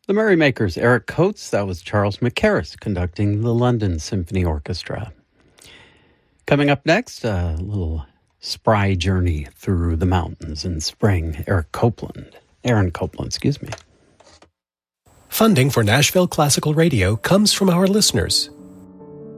The Merrymakers, Eric Coates, that was Charles McCarris conducting the London Symphony Orchestra. Coming up next, a little spry journey through the mountains in spring. Aaron Copland, excuse me. Funding for Nashville Classical Radio comes from our listeners.